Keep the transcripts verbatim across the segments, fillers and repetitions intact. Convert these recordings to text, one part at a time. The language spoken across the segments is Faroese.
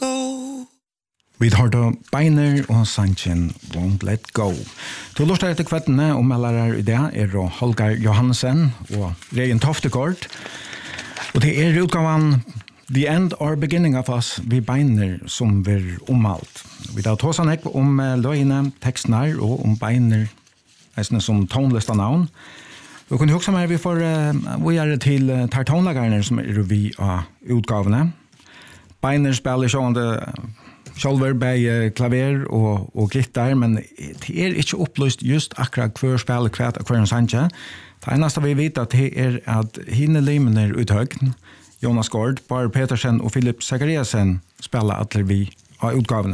go. Vi har då Beiner og sanchen Won't Let Go. Du lortar etter kvettene og melder i det er då Holger Johansen og Regen Toftegård. Og det er utgavan The End or Beginning of Us vi Beiner som vi omalt. Vi tar tåsan ekv om løgene, tekstene og om Beiner eisne som tonlista navn. Vi kunne huske mer vi får uh, vi er til uh, tar tonlagerne som er vi av utgavene. Beiner spiller sjående Sjálfur bei klaver og, og gitar, men det er ikke opplyst just akkurat hver spiller kvart og hver sanje. Det eneste vi vet at det er at hine limene er uthøgn. Jonas Gård, Bar Petersen og Philip Zachariasen spiller alle vi av utgavene.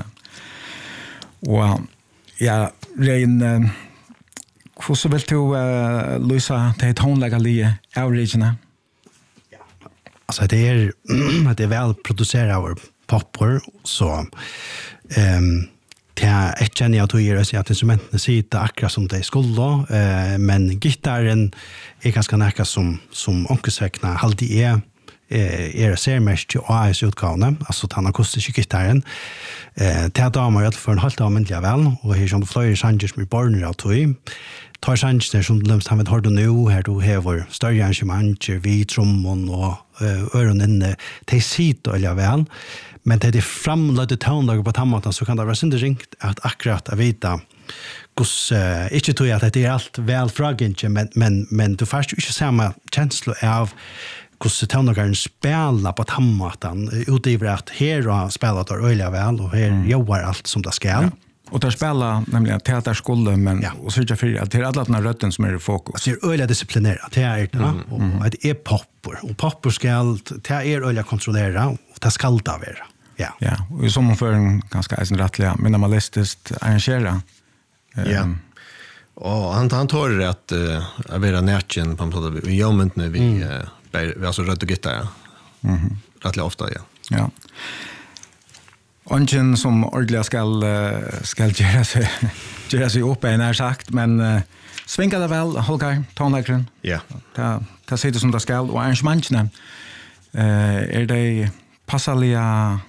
Og ja, Rein, uh, hvordan vil du uh, løse de tonleggelige averagene? Ja, altså det er, det er vel produseret av popper, så um, det er et kjenner jeg tog å si at instrumentene sitter akkurat som de skulle, uh, men gitaren er ganske nærke som, som onkelsvekna alltid er, er det ser mest til A S-utgavene, altså den akustiske gitaren. Uh, det er damer i alle fall en halvt avmyndelig vel, og her er flere sanger som er borner av tog. Tar sanger som du lømst han vet har du nå, her du hever større arrangementer, vi trommon og uh, øren inne, de sitter veldig vel, men det er framløyde tånlager på tannmåten, så kan det være synder ringt at akkurat jeg vet hos, uh, ikke tror jeg at det er alt vel fragentlig, men, men, men du får ikke samme kjenslo av hvordan tånlageren spiller på tannmåten, utgiver at her har spillet det øyelig vel, og her mm. jobber alt som det skal. Ja. Og der spelar nämligen teaterskola men ja. Och så är för att det är alla den rötten som är i fokus. Det är öliga disciplinerat teater mm. och mm. det är popper och popper ska det är öliga kontrollera och det ska det vara. Ja. Ja, och som för en ganska rättliga minimalistiskt arrangera. Ja. Um, och han han tar att uh, vara närchen på något sätt. Vi gör inte vi mm. uh, vi alltså rött och gitarr. Mhm. Rättligt ofta ja. Ja. Ongen som ordentligt skal, skal gjøre seg, gjøre seg opp, en er sagt, men uh, svinger det vel, Holger, tonleggeren? Ja. Yeah. Det sitter som det skal, og arrangementene, uh, er det passelige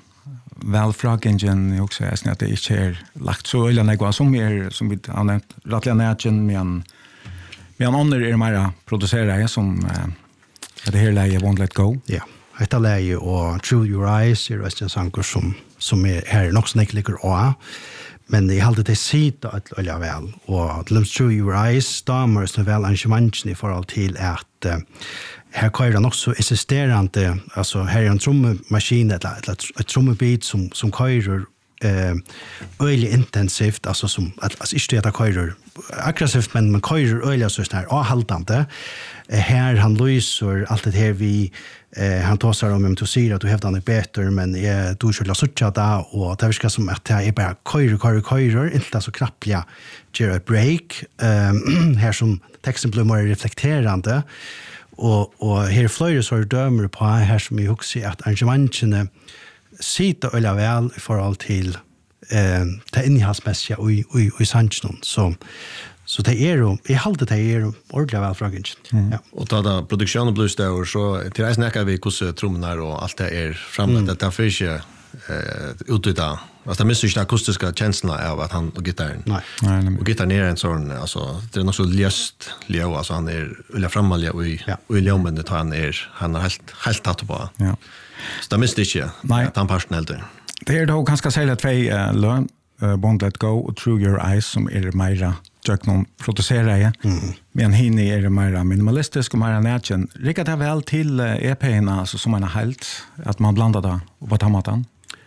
velfragingen, jeg også er at det ikke er lagt så øyne negva, som, er, som vi har nevnt, rettelig nætjen, men men andre er mer produserer, som uh, er det her leie Won't Let Go. Ja. Detta läge och Through Your Eyes är det en sång som som är här nog snäck ligger och men det håller det sitta att öliga väl och Through Your Eyes damer så väl arrangemangen i förhåll till att uh, här kör det också existerande alltså här är en trummaskin eller ett trumbit som som kör eh öliga intensivt alltså som alltså inte att kör aggressivt men man kör öliga så här och haltande här han lyser allt det här vi Eh, han tar sig om om du säger att du hävdar det bättre men jag du skulle söka där och det verkar som att det är bara köra köra köra inte så knappligt ger ett break um, här som texten blir mer reflekterande och och här flyger så dömer på här som jag också att arrangemangen sitter eller väl för allt till eh ta innehållsmässiga och och och sanchen så så det är ju i halde det är ordentligt väl fragen. Mm. Ja. Och då då produktionen blir större så till resten snackar vi hur trummorna och allt det är framåt mm. att det för sig eh utbyta. Alltså det måste ju akustiska känslan av att han och gitarren. Nej. Nej, och gitarren är en sån alltså det är nog så löst Leo alltså han är eller framalja och i och i Leon det han är han har helt helt tagit på. Ja. Så det måste inte att han personellt. Det är då ganska säga att vi lön Won't Let Go och Through Your Eyes som är mera jag någon producerar ja. Mm. Men hinner är det mer minimalistisk och mer närchen. Rikar det väl till E P-erna alltså som man har helt att man blandar det på tomaten.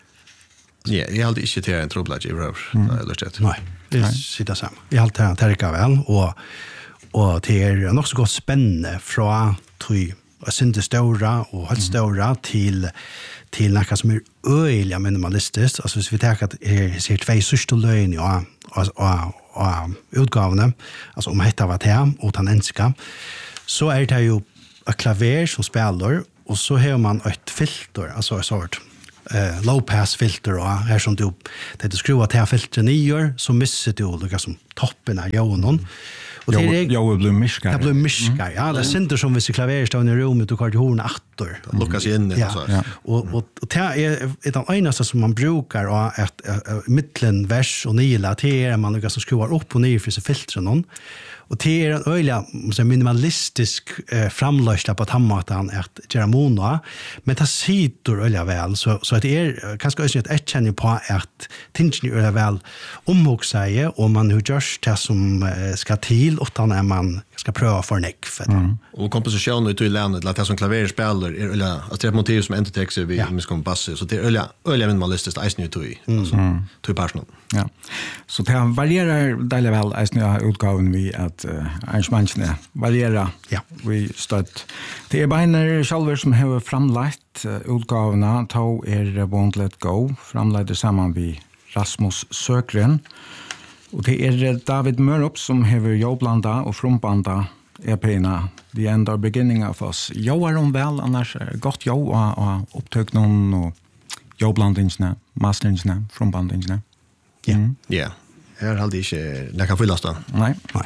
Ja, jag hade inte till en trubbel i rör eller så. Nej, det sitter samma. Jag har det tärka väl och och det är nog så gott spännande från tre och synte stora och helt stora till till något som är öliga minimalistiskt. Alltså hvis vi tar att det ser två sista lögn ja och och och utgåvorna alltså om heter vad det och han önskar så är det ju ett klaver som spelar och så har man ett filter alltså en sort eh low pass filter och här som du det skruvar till filtret nio så missar du liksom toppen av ljudet Och det är jag blir miskar. Det blir miskar. Ja, det synder som vi klaverar står i rummet och kvar horn åter. Lucas in ja. så. Ja. Och och och det är ett av enaste som man brukar och att mitten vers och nila till man några som skruvar upp och ner för sig filtren någon. Och det är en öliga så minimalistisk eh, framlösning på tammatan att göra mona, men det sitter öliga väl så så att det är kanske också ett erkänning på att tingen är väl omhuxaje och man hur görs det som eh, ska till utan att man ska pröva för neck för mm. Och komposition ut i landet att det som klaverspelar är öliga att det motiv som inte texter vi med kom bass så det är öliga öliga minimalistiskt ice to i alltså to personal. Ja. Så det varierar dela väl ice nya utgåvan vi att uh, arrangemangen varierar. Ja. Vi stött. Det är Beiner själva som har framlagt uh, utgåvorna to är Won't Let Go framlagda samman vi Rasmus Sökren. Och det är David Mörup som har jobblanda och frumbanda E P-na The End or Beginning of Us. Jag är om väl annars gott jag och, och upptök någon och jobblandingsna, masteringsna, frumbandingsna. Ja. Mm. Ja. Här hade inte läcka fyllast då. Nej. Nej.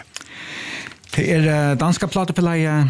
Det är uh, danska plateförlägga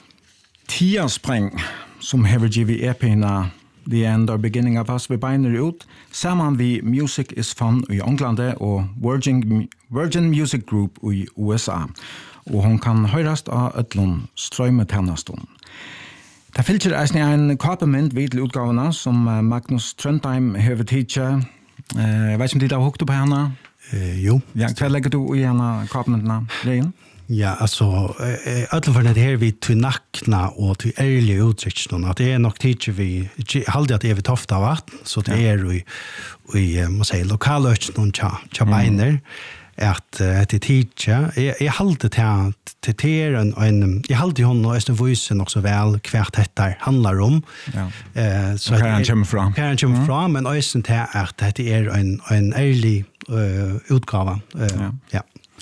Tiaspräng som har givit E P-na The End or Beginning of Us vi beiner ut samman vi Music is Fun i England och Virgin, Virgin Music Group i U S A. Og hon kan høyrast av ötlun strøymetennastun. Det fylgjer eisne en kapement vid utgavene som Magnus Trondheim hever tidsa. Jeg vet ikke om de har hukket på henne? Eh, jo. Ja, hva legger du i henne kapementene, Rein? Ja, alltså alla för det här vi till nackna och till ärliga uttrycken att det är nog tidje vi halde att det är vi tofta vatten så det är vi vi måste säga lokalöch någon cha cha beiner att det tidje jag jag halde till till en en jag halde hon och är voicen också väl kvärt detta handlar om. Ja. Eh så kan han komma fram. Kan han komma fram men ösen till att det är en en ärlig utgåva. Ja. Ja.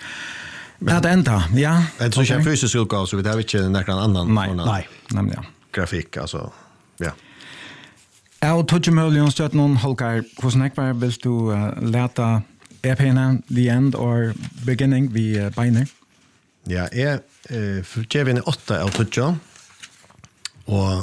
Ja, det enda, ja. Det är så okay. Fysisk utgåva så vi har inte någon annan nej, nej, nämligen ja. grafik alltså. Ja. Jag tog ju möjligen stött någon Holkar Kosnekvar vill du uh, läta E P-na The End or Beginning vi uh, beiner? Ja, jag eh för Kevin åtta av tjugo. Och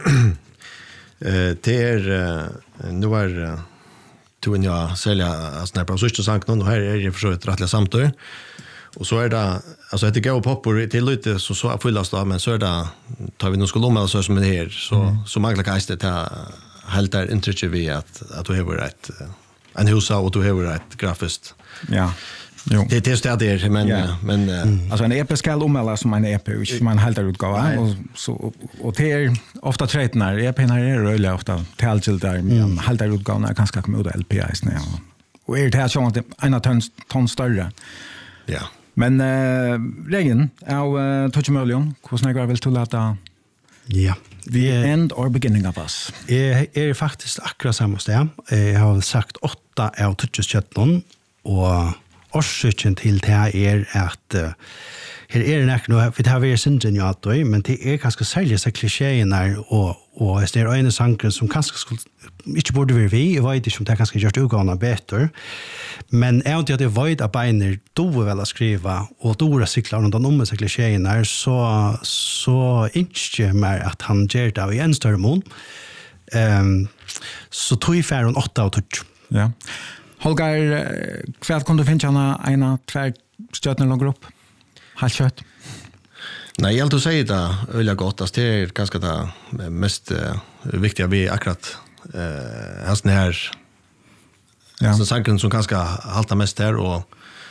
eh det är nu är tog jag sälja alltså när på sista sank någon här är det för så ett rättligt samtal. Och så är det alltså det går poppor till lite så så fullas då men så är det tar vi nog skulle om så som det här så mm. så manglar kanske det helt där intrycket vi att att du har rätt en husa och du har rätt grafiskt. Ja. Jo. Det är det där men ja. men mm. alltså en E P ska omella som en E P och man helt utgåva och så och det är ofta trätnar E P när är rölla ofta tältil där men helt utgåva kanske kommer ut L P S nu och är det här så att en ton ton större. Ja. Men uh, Regen, av uh, tjugo miljoner, hur snäggar vill du låta ja. The End or Beginning of Us? Jag är faktiskt akkurat samma steg. Jag har sagt åtta av tjugo och årsöken till det här är att uh, här är det näkna, vi har varit synden ju att men det är ganska särskilt så klichéerna och, och det är en sanger som kanske skulle inte borde vara vi, jag vet inte om det kanske gjort utgående bättre. Men jag vet att jag vet att Beiner då väl att skriva och då cyklar runt om med klichéerna så, så inte mer att han gör det i en större mån. Um, så tog jag färgen åtta och tjugo. Ja. Holger, kvart kom du finna ena tvär stötner och grupp? Halt kött? Nej, jag vill säga det öliga gott. Alltså, det är ganska det mest uh, viktiga vi akkurat uh, hans här ja. Alltså, sanken som ganska halta mest här och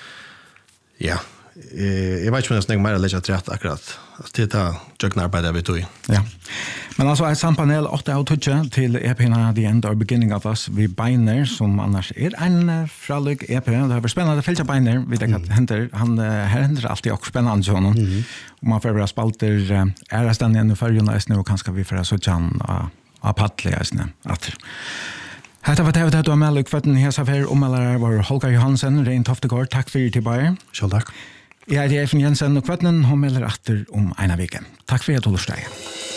ja, uh, jag vet inte om jag snägg mer att lägga rätt akkurat. Alltså, det är det jökna arbete vi tog i. Ja. Men alltså ett sampanel åtta av tjugo till E P-na The End or Beginning of Us vi beiner som annars är en fralig E P. Det har varit spännande att följa beiner. Vi tänker att händer, han, här händer alltid också spännande till honom. Mm. Och man får vara spalter ära ständigt i färgerna nu och kanske vi får så tjan av paddliga att Hetta var det att du har med och kvarten hesa affär ommalare var Holger Johansen, Rein Toftegård. Tack för er tillbaka. Så tack. Jag heter Efren Jensen och kvarten ommalare åter om en vecka. Tack för att du har lyssnat.